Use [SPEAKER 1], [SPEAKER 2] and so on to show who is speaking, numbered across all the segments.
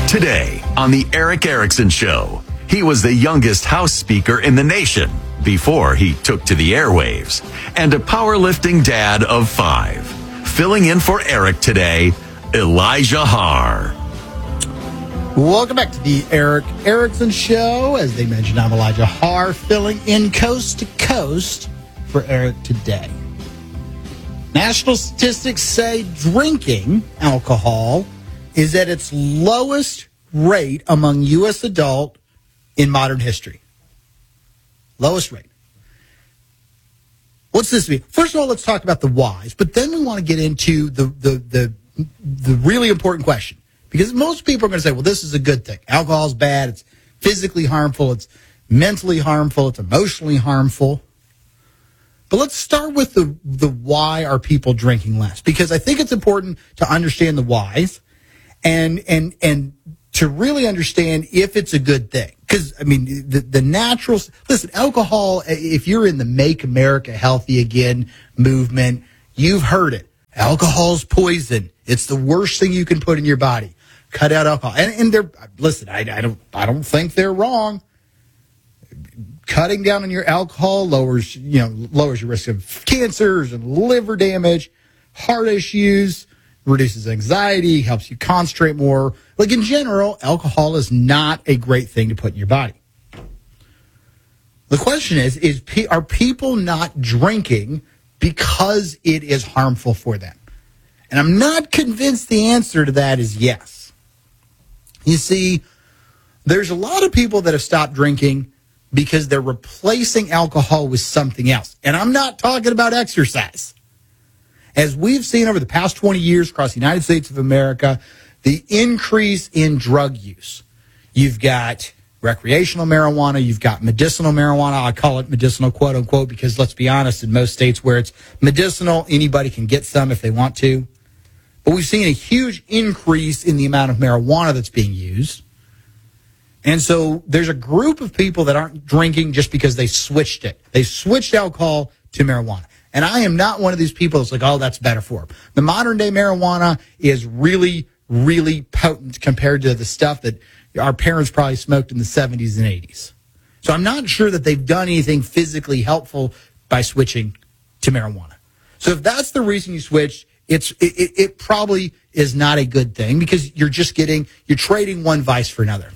[SPEAKER 1] Today on the Eric Erickson Show, he was the youngest House Speaker in the nation before he took to the airwaves, and a powerlifting dad of 5. Filling in for Eric today, Elijah Haar.
[SPEAKER 2] Welcome back to the Eric Erickson Show. As they mentioned, I'm Elijah Haar, filling in coast to coast for Eric today. National statistics say drinking alcohol is at its lowest rate among U.S. adult in modern history. Lowest rate. What's this mean? First of all, let's talk about the whys, but then we want to get into the really important question. Because most people are going to say, well, this is a good thing. Alcohol is bad. It's physically harmful. It's mentally harmful. It's emotionally harmful. But let's start with the why are people drinking less? Because I think it's important to understand the whys and to really understand if it's a good thing. Because, I mean, the natural... Listen, alcohol, if you're in the Make America Healthy Again movement, you've heard it. Alcohol's poison. It's the worst thing you can put in your body. Cut out alcohol. And they're... Listen, I don't think they're wrong. Cutting down on your alcohol lowers your risk of cancers and liver damage, heart issues, reduces anxiety, helps you concentrate more. Like, in general, alcohol is not a great thing to put in your body. The question is are people not drinking because it is harmful for them? And I'm not convinced the answer to that is yes. You see, there's a lot of people that have stopped drinking because they're replacing alcohol with something else. And I'm not talking about exercise. As we've seen over the past 20 years across the United States of America, the increase in drug use. You've got recreational marijuana, you've got medicinal marijuana. I call it medicinal, quote unquote, because let's be honest, in most states where it's medicinal, anybody can get some if they want to. But we've seen a huge increase in the amount of marijuana that's being used. And so there's a group of people that aren't drinking just because they switched it. They switched alcohol to marijuana. And I am not one of these people that's like, oh, that's better for them. The modern day marijuana is really, really potent compared to the stuff that our parents probably smoked in the 70s and 80s. So I'm not sure that they've done anything physically helpful by switching to marijuana. So if that's the reason you switched, it probably is not a good thing because you're trading one vice for another.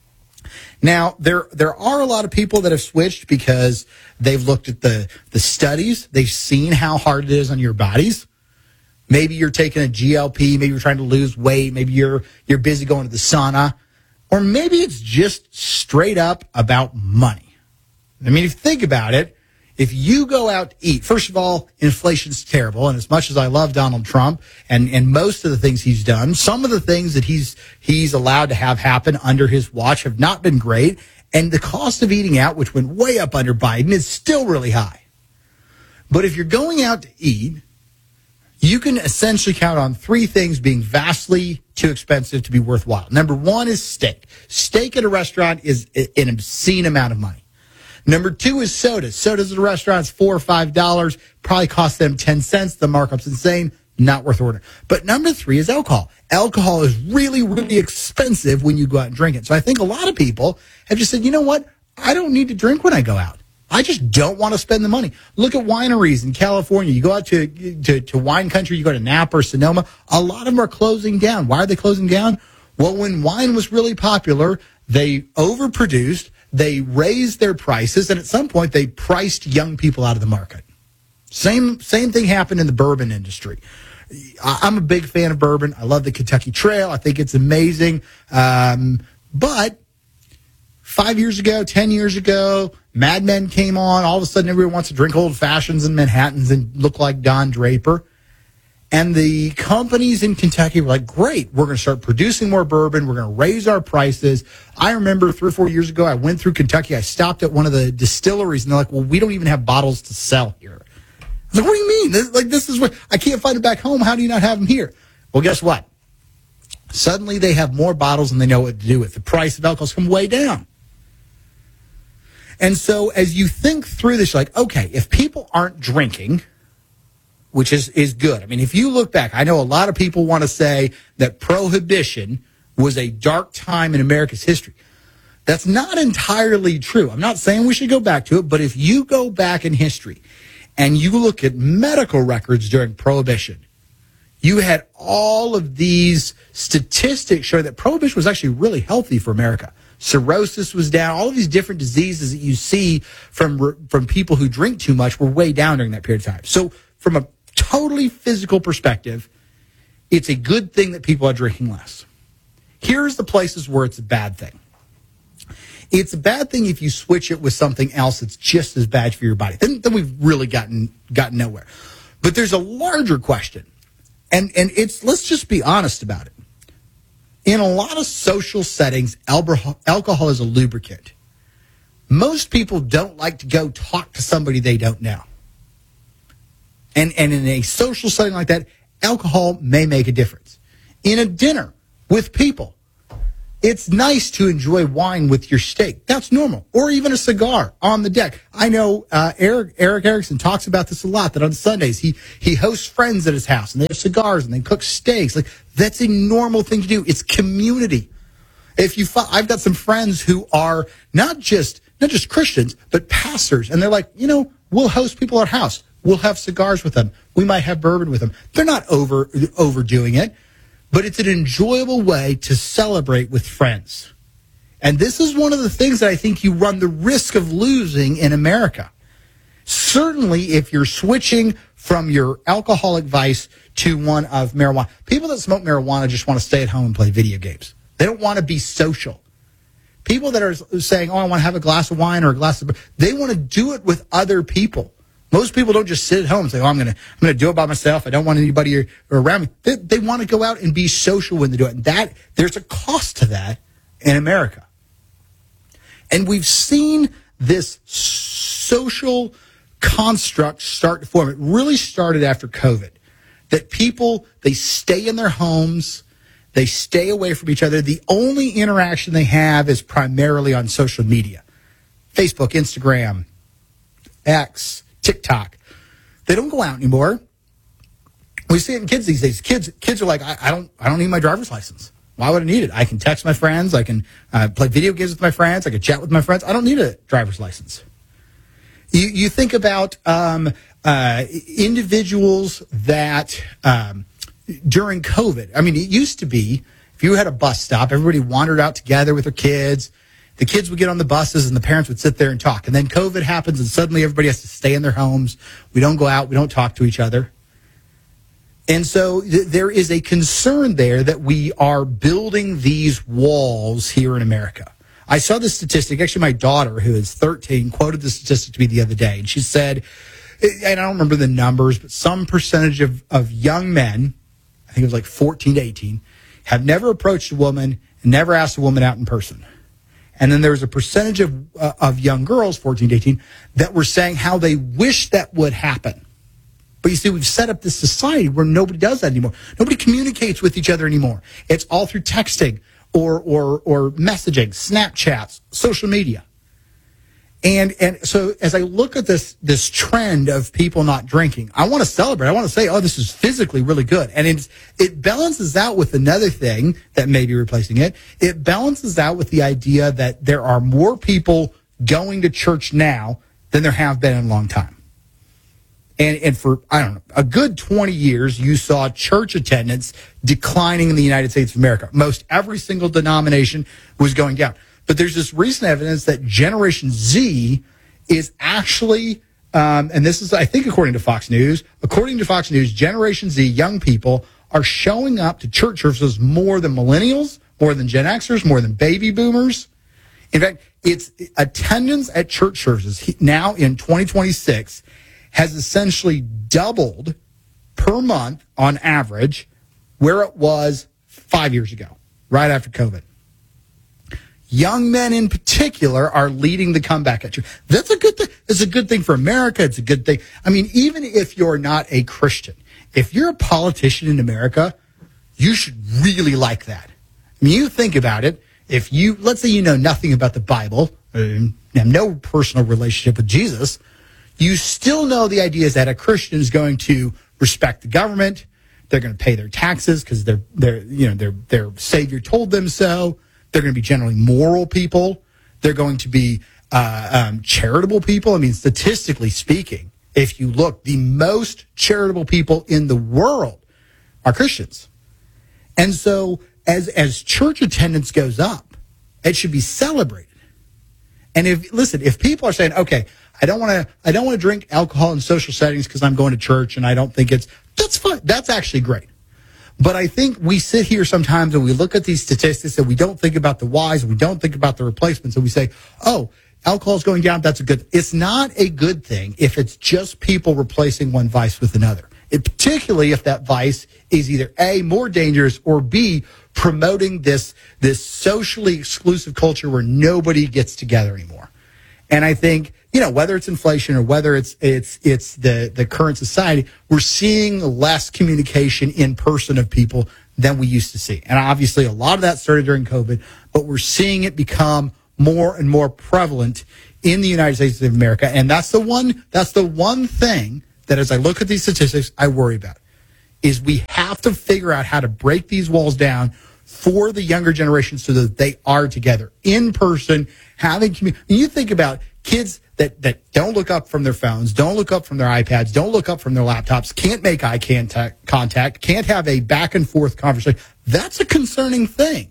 [SPEAKER 2] Now, there are a lot of people that have switched because they've looked at the studies. They've seen how hard it is on your bodies. Maybe you're taking a GLP. Maybe you're trying to lose weight. Maybe you're busy going to the sauna. Or maybe it's just straight up about money. I mean, if you think about it, if you go out to eat, first of all, inflation's terrible. And as much as I love Donald Trump and most of the things he's done, some of the things that he's allowed to have happen under his watch have not been great. And the cost of eating out, which went way up under Biden, is still really high. But if you're going out to eat, you can essentially count on 3 things being vastly too expensive to be worthwhile. Number 1 is steak. Steak at a restaurant is an obscene amount of money. Number 2 is sodas. Sodas at a restaurant is $4 or $5. Probably cost them 10 cents. The markup's insane. Not worth ordering. But number 3 is alcohol. Alcohol is really, really expensive when you go out and drink it. So I think a lot of people have just said, you know what? I don't need to drink when I go out. I just don't want to spend the money. Look at wineries in California. You go out to wine country, you go to Napa or Sonoma. A lot of them are closing down. Why are they closing down? Well, when wine was really popular, they overproduced. They raised their prices, and at some point, they priced young people out of the market. Same thing happened in the bourbon industry. I'm a big fan of bourbon. I love the Kentucky Trail. I think it's amazing. But 5 years ago, 10 years ago, Mad Men came on. All of a sudden, everyone wants to drink old fashions and Manhattans and look like Don Draper. And the companies in Kentucky were like, great, we're going to start producing more bourbon. We're going to raise our prices. I remember 3 or 4 years ago, I went through Kentucky. I stopped at one of the distilleries, and they're like, well, we don't even have bottles to sell here. I was like, what do you mean? This is what I can't find it back home. How do you not have them here? Well, guess what? Suddenly they have more bottles than they know what to do with. The price of alcohol's come way down. And so as you think through this, you're like, okay, if people aren't drinking, which is good. I mean, if you look back, I know a lot of people want to say that prohibition was a dark time in America's history. That's not entirely true. I'm not saying we should go back to it, but if you go back in history and you look at medical records during Prohibition, you had all of these statistics showing that Prohibition was actually really healthy for America. Cirrhosis was down. All of these different diseases that you see from people who drink too much were way down during that period of time. So from a totally physical perspective, it's a good thing that people are drinking less. Here's the places where it's a bad thing. It's a bad thing if you switch it with something else that's just as bad for your body. Then we've really gotten nowhere. But there's a larger question, and it's, let's just be honest about it. In a lot of social settings, alcohol is a lubricant. Most people don't like to go talk to somebody they don't know. And in a social setting like that, alcohol may make a difference. In a dinner with people, it's nice to enjoy wine with your steak. That's normal. Or even a cigar on the deck. I know Eric Erickson talks about this a lot, that on Sundays he hosts friends at his house, and they have cigars, and they cook steaks. Like, that's a normal thing to do. It's community. I've got some friends who are not just Christians, but pastors, and they're like, we'll host people at our house. We'll have cigars with them. We might have bourbon with them. They're not overdoing it. But it's an enjoyable way to celebrate with friends. And this is one of the things that I think you run the risk of losing in America. Certainly, if you're switching from your alcoholic vice to one of marijuana. People that smoke marijuana just want to stay at home and play video games. They don't want to be social. People that are saying, I want to have a glass of wine or a glass of beer, they want to do it with other people. Most people don't just sit at home and say, I'm going to do it by myself. I don't want anybody around me. They want to go out and be social when they do it. And there's a cost to that in America. And we've seen this social construct start to form. It really started after COVID. That people, they stay in their homes. They stay away from each other. The only interaction they have is primarily on social media. Facebook, Instagram, X, TikTok. They don't go out anymore. We see it in kids these days. Kids are like, I don't need my driver's license. Why would I need it? I can text my friends. I can play video games with my friends. I can chat with my friends. I don't need a driver's license. You think about individuals that during COVID. I mean, it used to be if you had a bus stop, everybody wandered out together with their kids. The kids would get on the buses and the parents would sit there and talk. And then COVID happens and suddenly everybody has to stay in their homes. We don't go out. We don't talk to each other. And so there is a concern there that we are building these walls here in America. I saw this statistic. Actually, my daughter, who is 13, quoted the statistic to me the other day. And she said, and I don't remember the numbers, but some percentage of young men, I think it was like 14 to 18, have never approached a woman and never asked a woman out in person. And then there was a percentage of young girls, 14 to 18, that were saying how they wish that would happen. But you see, we've set up this society where nobody does that anymore. Nobody communicates with each other anymore. It's all through texting or messaging, Snapchats, social media. And so as I look at this trend of people not drinking, I want to celebrate. I want to say, this is physically really good. And it balances out with another thing that may be replacing it. It balances out with the idea that there are more people going to church now than there have been in a long time. And for, I don't know, a good 20 years, you saw church attendance declining in the United States of America. Most every single denomination was going down. But there's this recent evidence that Generation Z is actually, and this is, I think, according to Fox News, Generation Z, young people, are showing up to church services more than millennials, more than Gen Xers, more than baby boomers. In fact, it's attendance at church services now in 2026 has essentially doubled per month on average where it was 5 years ago, right after COVID. Young men in particular are leading the comeback at church. That's a good thing. It's a good thing for America. It's a good thing. I mean, even if you're not a Christian, if you're a politician in America, you should really like that. I mean, you think about it. Let's say you know nothing about the Bible, have no personal relationship with Jesus, you still know the idea is that a Christian is going to respect the government, They're going to pay their taxes because their savior told them so. They're going to be generally moral people. They're going to be charitable people. I mean, statistically speaking, if you look, the most charitable people in the world are Christians. And so as church attendance goes up, it should be celebrated. And if people are saying, okay, I don't want to drink alcohol in social settings because I'm going to church and I don't think that's fine. That's actually great. But I think we sit here sometimes and we look at these statistics and we don't think about the whys, we don't think about the replacements, and we say, oh, alcohol is going down, that's a good thing. It's not a good thing if it's just people replacing one vice with another. Particularly if that vice is either A, more dangerous, or B, promoting this socially exclusive culture where nobody gets together anymore. And I think, whether it's inflation or whether it's the current society, we're seeing less communication in person of people than we used to see. And obviously a lot of that started during COVID, but we're seeing it become more and more prevalent in the United States of America. And that's the one thing that as I look at these statistics, I worry about, is we have to figure out how to break these walls down for the younger generation so that they are together in person, having community. You think about kids that don't look up from their phones, don't look up from their iPads, don't look up from their laptops, can't make eye contact, can't have a back and forth conversation. That's a concerning thing.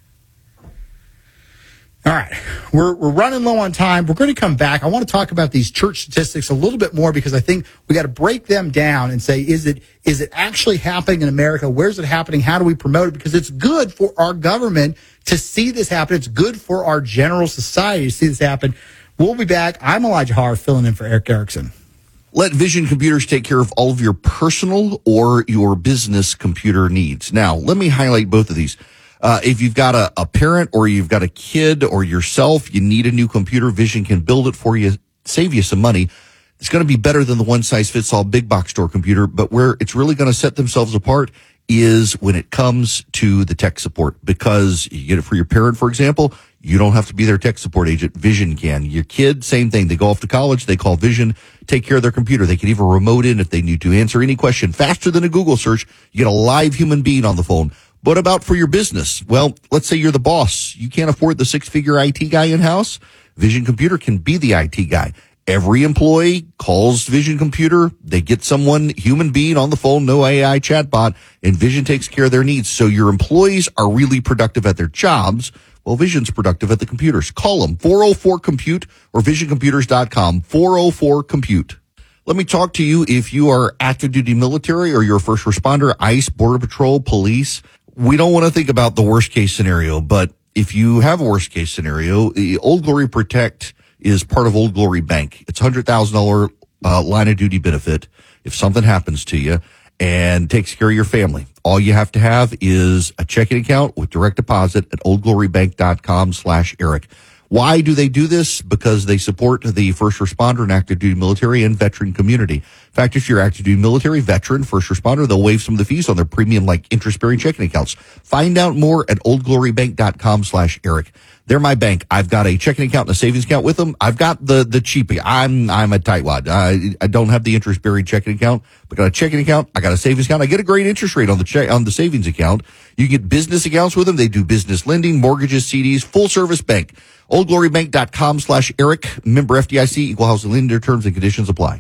[SPEAKER 2] All right, we're running low on time. We're going to come back. I want to talk about these church statistics a little bit more because I think we got to break them down and say, is it actually happening in America? Where's it happening? How do we promote it? Because it's good for our government to see this happen. It's good for our general society to see this happen. We'll be back. I'm Elijah Harr, filling in for Eric Erickson.
[SPEAKER 3] Let Vision Computers take care of all of your personal or your business computer needs. Now, let me highlight both of these. If you've got a parent or you've got a kid or yourself, you need a new computer, Vision can build it for you, save you some money. It's going to be better than the one-size-fits-all big box store computer, but where it's really going to set themselves apart is when it comes to the tech support. Because you get it for your parent, for example, you don't have to be their tech support agent. Vision can. Your kid, same thing. They go off to college, they call Vision, take care of their computer. They can even remote in if they need to answer any question faster than a Google search. You get a live human being on the phone. What about for your business? Well, let's say you're the boss. You can't afford the six-figure IT guy in-house. Vision Computer can be the IT guy. Every employee calls Vision Computer. They get someone, human being on the phone, no AI chatbot, and Vision takes care of their needs. So your employees are really productive at their jobs. Well, Vision's productive at the computers. Call them, 404-COMPUTE or visioncomputers.com, 404-COMPUTE. Let me talk to you if you are active duty military or you're a first responder, ICE, Border Patrol, police. We don't want to think about the worst case scenario, but if you have a worst case scenario, the Old Glory Protect is part of Old Glory Bank. It's $100,000 line of duty benefit if something happens to you and takes care of your family. All you have to have is a checking account with direct deposit at oldglorybank.com/Eric. Why do they do this? Because they support the first responder and active duty military and veteran community. In fact, if you're active duty military, veteran, first responder, they'll waive some of the fees on their premium like interest-bearing checking accounts. Find out more at oldglorybank.com/Eric. They're my bank. I've got a checking account and a savings account with them. I've got the cheapie. I'm a tightwad. I don't have the interest-bearing checking account, but got a checking account. I got a savings account. I get a great interest rate on the savings account. You get business accounts with them. They do business lending, mortgages, CDs, full service bank. oldglorybank.com/Eric. Member FDIC, equal housing lender, terms and conditions apply.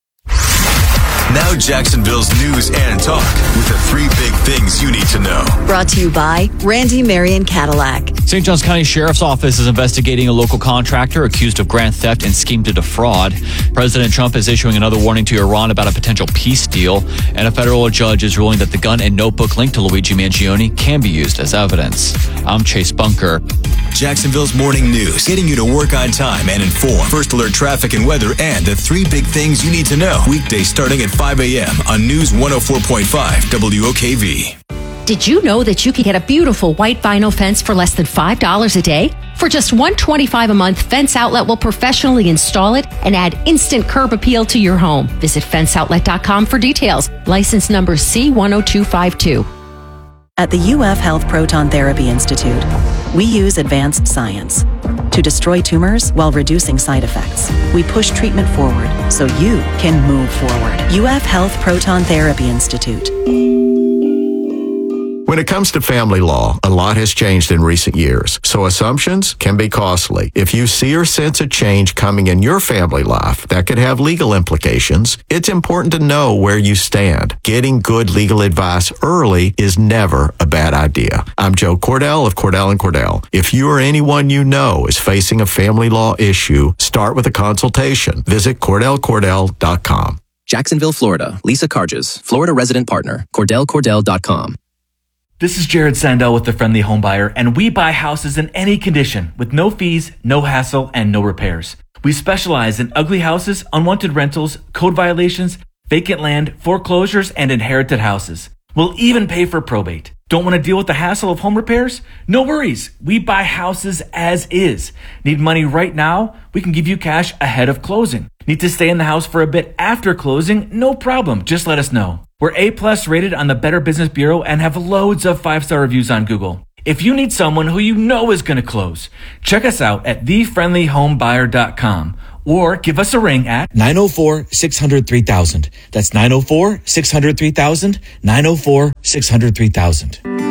[SPEAKER 1] Now Jacksonville's news and talk with the three big things you need to know.
[SPEAKER 4] Brought to you by Randy Marion Cadillac.
[SPEAKER 5] St. Johns County Sheriff's Office is investigating a local contractor accused of grand theft and scheme to defraud. President Trump is issuing another warning to Iran about a potential peace deal, and a federal judge is ruling that the gun and notebook linked to Luigi Mangione can be used as evidence. I'm Chase Bunker.
[SPEAKER 1] Jacksonville's morning news, getting you to work on time and informed. First alert traffic and weather, and the three big things you need to know. Weekdays starting at 5 a.m. on News 104.5 WOKV.
[SPEAKER 6] Did you know that you can get a beautiful white vinyl fence for less than $5 a day? For just $125 a month, Fence Outlet will professionally install it and add instant curb appeal to your home. Visit fenceoutlet.com for details. License number C10252.
[SPEAKER 7] At the UF Health Proton Therapy Institute, we use advanced science to destroy tumors while reducing side effects. We push treatment forward so you can move forward. UF Health Proton Therapy Institute.
[SPEAKER 8] When it comes to family law, a lot has changed in recent years, so assumptions can be costly. If you see or sense a change coming in your family life that could have legal implications, it's important to know where you stand. Getting good legal advice early is never a bad idea. I'm Joe Cordell of Cordell & Cordell. If you or anyone you know is facing a family law issue, start with a consultation. Visit CordellCordell.com.
[SPEAKER 9] Jacksonville, Florida. Lisa Carges, Florida resident partner. CordellCordell.com.
[SPEAKER 10] This is Jared Sandell with The Friendly Home Buyer, and we buy houses in any condition with no fees, no hassle, and no repairs. We specialize in ugly houses, unwanted rentals, code violations, vacant land, foreclosures, and inherited houses. We'll even pay for probate. Don't want to deal with the hassle of home repairs? No worries. We buy houses as is. Need money right now? We can give you cash ahead of closing. Need to stay in the house for a bit after closing? No problem. Just let us know. We're A+ rated on the Better Business Bureau and have loads of 5-star reviews on Google. If you need someone who you know is going to close, check us out at thefriendlyhomebuyer.com or give us a ring at
[SPEAKER 11] 904-600-3000. That's 904-600-3000, 904-600-3000.